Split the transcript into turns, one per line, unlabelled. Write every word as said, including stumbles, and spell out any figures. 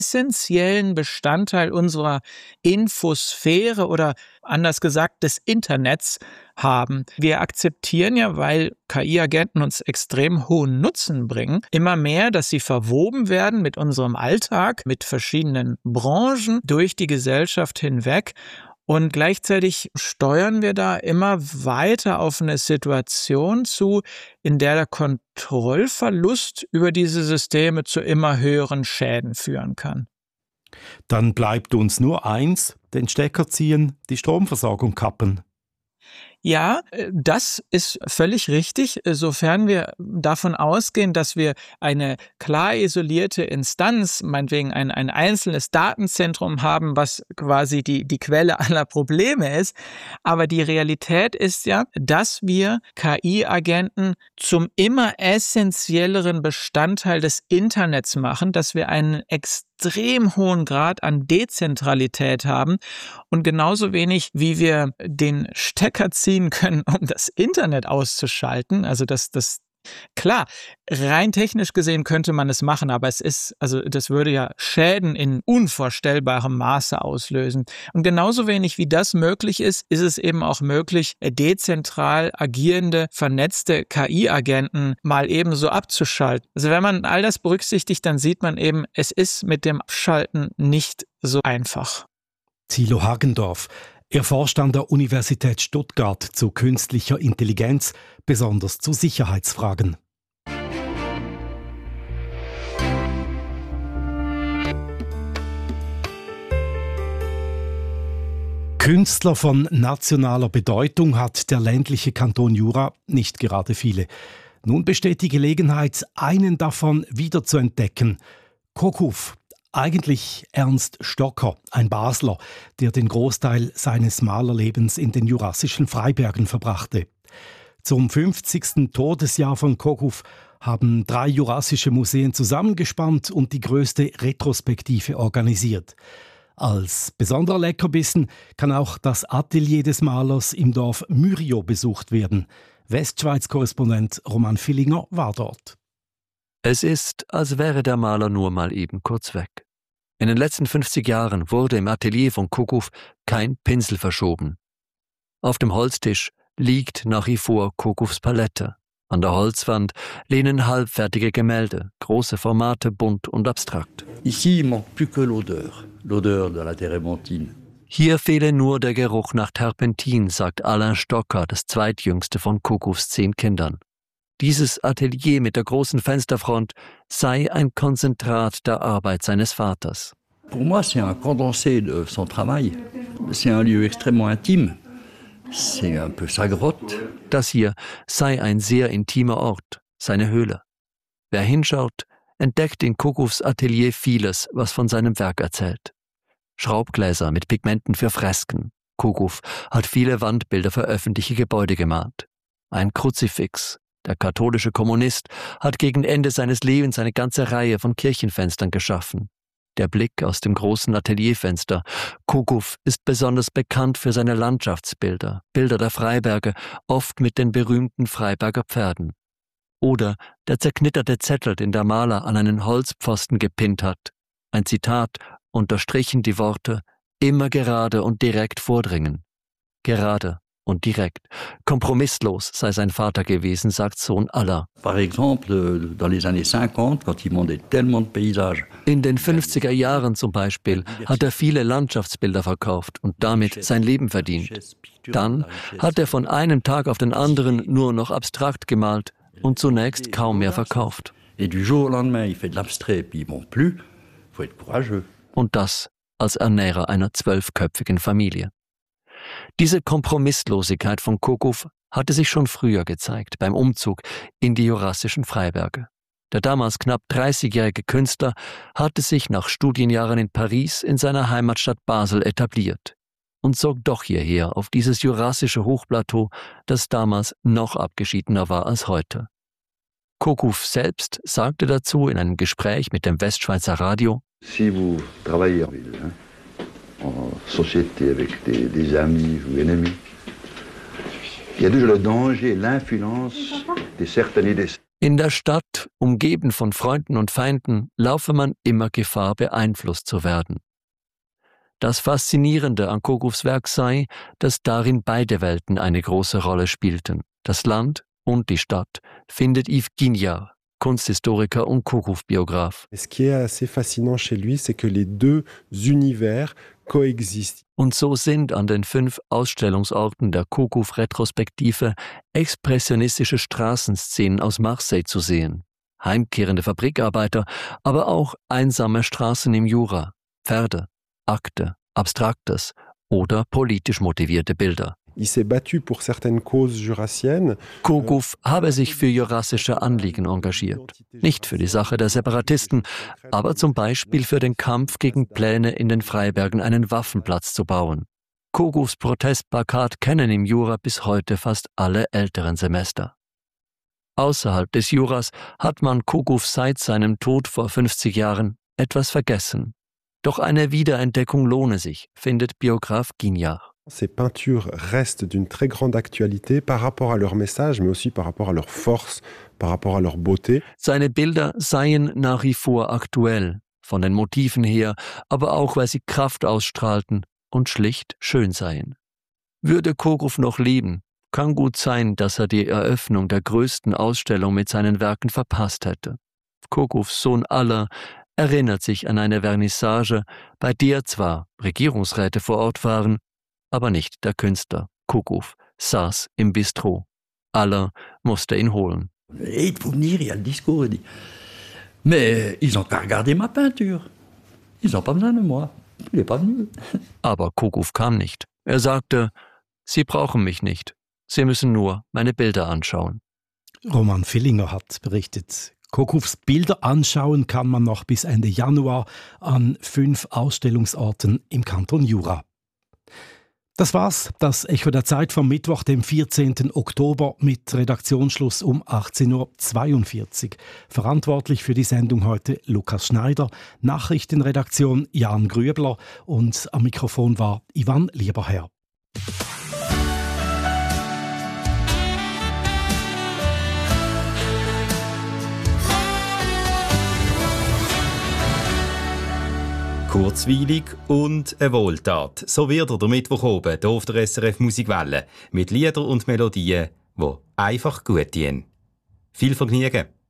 essentiellen Bestandteil unserer Infosphäre oder anders gesagt des Internets haben. Wir akzeptieren ja, weil K I-Agenten uns extrem hohen Nutzen bringen, immer mehr, dass sie verwoben werden mit unserem Alltag, mit verschiedenen Branchen durch die Gesellschaft hinweg. Und gleichzeitig steuern wir da immer weiter auf eine Situation zu, in der der Kontrollverlust über diese Systeme zu immer höheren Schäden führen kann.
Dann bleibt uns nur eins, den Stecker ziehen, die Stromversorgung kappen.
Ja, das ist völlig richtig, sofern wir davon ausgehen, dass wir eine klar isolierte Instanz, meinetwegen ein, ein einzelnes Datenzentrum haben, was quasi die, die Quelle aller Probleme ist. Aber die Realität ist ja, dass wir K I-Agenten zum immer essentielleren Bestandteil des Internets machen, dass wir einen extrem hohen Grad an Dezentralität haben und genauso wenig, wie wir den Stecker ziehen können, um das Internet auszuschalten. Also das, das klar, rein technisch gesehen könnte man es machen, aber es ist, also das würde ja Schäden in unvorstellbarem Maße auslösen. Und genauso wenig wie das möglich ist, ist es eben auch möglich, dezentral agierende, vernetzte K I-Agenten mal eben so abzuschalten. Also wenn man all das berücksichtigt, dann sieht man eben, es ist mit dem Abschalten nicht so einfach.
Thilo Hagendorf. Er forscht an der Universität Stuttgart zu künstlicher Intelligenz, besonders zu Sicherheitsfragen. Künstler von nationaler Bedeutung hat der ländliche Kanton Jura nicht gerade viele. Nun besteht die Gelegenheit, einen davon wieder zu entdecken. Kokuv. Eigentlich Ernst Stocker, ein Basler, der den Großteil seines Malerlebens in den jurassischen Freibergen verbrachte. Zum fünfzigsten Todesjahr von Kokuv haben drei jurassische Museen zusammengespannt und die größte Retrospektive organisiert. Als besonderer Leckerbissen kann auch das Atelier des Malers im Dorf Myrio besucht werden. Westschweiz-Korrespondent Roman Villinger war dort.
Es ist, als wäre der Maler nur mal eben kurz weg. In den letzten fünfzig Jahren wurde im Atelier von Kokuv kein Pinsel verschoben. Auf dem Holztisch liegt nach wie vor Kokuvs Palette. An der Holzwand lehnen halbfertige Gemälde, große Formate, bunt und abstrakt.
Ici, il manque plus que l'odeur, l'odeur de la Terebenthine.
Hier fehle nur der Geruch nach Terpentin, sagt Alain Stocker, das zweitjüngste von Kokuvs zehn Kindern. Dieses Atelier mit der großen Fensterfront sei ein Konzentrat der Arbeit seines Vaters.
Pour moi, c'est un condensé de son travail. C'est un lieu extrêmement intime. C'est un peu sa grotte.
Das hier sei ein sehr intimer Ort, seine Höhle. Wer hinschaut, entdeckt in Kokuvs Atelier vieles, was von seinem Werk erzählt. Schraubgläser mit Pigmenten für Fresken. Kokuv hat viele Wandbilder für öffentliche Gebäude gemalt. Ein Kruzifix. Der katholische Kommunist hat gegen Ende seines Lebens eine ganze Reihe von Kirchenfenstern geschaffen. Der Blick aus dem großen Atelierfenster. Kokuv ist besonders bekannt für seine Landschaftsbilder, Bilder der Freiberge, oft mit den berühmten Freiberger Pferden. Oder der zerknitterte Zettel, den der Maler an einen Holzpfosten gepinnt hat. Ein Zitat, unterstrichen die Worte, immer gerade und direkt vordringen. Gerade und direkt. Kompromisslos sei sein Vater gewesen, sagt Sohn Alla.
Par exemple, dans les années cinquante, quand il montait tellement de paysages.
In den fünfziger Jahren zum Beispiel hat er viele Landschaftsbilder verkauft und damit sein Leben verdient. Dann hat er von einem Tag auf den anderen nur noch abstrakt gemalt und zunächst kaum mehr verkauft.
Et du jour au lendemain, il fait de l'abstrait, puis il monte plus. Faut être courageux.
Und das als Ernährer einer zwölfköpfigen Familie. Diese Kompromisslosigkeit von Kokuv hatte sich schon früher gezeigt, beim Umzug in die jurassischen Freiberge. Der damals knapp dreißigjährige Künstler hatte sich nach Studienjahren in Paris in seiner Heimatstadt Basel etabliert und zog doch hierher auf dieses jurassische Hochplateau, das damals noch abgeschiedener war als heute. Kokuv selbst sagte dazu in einem Gespräch mit dem Westschweizer Radio:
Si vous travaillez en ville, hein, en société avec des, des amis ou ennemis, il y a toujours le danger, l'influence de certaines idées.
In der Stadt, umgeben von Freunden und Feinden, laufe man immer Gefahr, beeinflusst zu werden. Das Faszinierende an Kokows Werk sei, dass darin beide Welten eine große Rolle spielten. Das Land und die Stadt, findet Yves Guignard, Kunsthistoriker und Kokow-Biograf.
Ce qui est assez fascinant chez lui, c'est que les deux univers coexistent.
Und so sind an den fünf Ausstellungsorten der Kokow-Retrospektive expressionistische Straßenszenen aus Marseille zu sehen. Heimkehrende Fabrikarbeiter, aber auch einsame Straßen im Jura, Pferde, Akte, Abstraktes oder politisch motivierte Bilder.
Il s'est battu pour certaines causes jurassiennes.
Kokow habe sich für jurassische Anliegen engagiert. Nicht für die Sache der Separatisten, aber zum Beispiel für den Kampf gegen Pläne, in den Freibergen einen Waffenplatz zu bauen. Kokows Protestplakat kennen im Jura bis heute fast alle älteren Semester. Außerhalb des Juras hat man Kokow seit seinem Tod vor fünfzig Jahren etwas vergessen. Doch eine Wiederentdeckung lohne sich, findet Biograf Guignard.
Ces peintures restent d'une très grande actualité par rapport à leur message, mais aussi par rapport à leur force, par rapport à leur beauté.
Seine Bilder seien nach wie vor aktuell, von den Motiven her, aber auch, weil sie Kraft ausstrahlten und schlicht schön seien. Würde Kokow noch leben, kann gut sein, dass er die Eröffnung der größten Ausstellung mit seinen Werken verpasst hätte. Kokows Sohn Alain erinnert sich an eine Vernissage, bei der zwar Regierungsräte vor Ort waren, aber nicht der Künstler. Kokow saß im Bistro. Alain musste ihn holen.
Et il faut venir, il y a le discours. Il dit, mais ils n'ont qu'à regarder ma peinture. Ils n'ont pas besoin de moi. Il n'est pas venu.
Aber Kokow kam nicht. Er sagte, Sie brauchen mich nicht. Sie müssen nur meine Bilder anschauen.
Roman Villinger hat berichtet. Kokows Bilder anschauen kann man noch bis Ende Januar an fünf Ausstellungsorten im Kanton Jura. Das war's, das Echo der Zeit vom Mittwoch, dem vierzehnten Oktober mit Redaktionsschluss um achtzehn Uhr zweiundvierzig. Verantwortlich für die Sendung heute Lukas Schneider, Nachrichtenredaktion Jan Grübler und am Mikrofon war Ivan Lieberherr.
Kurzweilig und eine Wohltat. So wird er der Mittwoch oben hier auf der S R F Musikwelle. Mit Liedern und Melodien, die einfach gut dienen. Viel Vergnügen!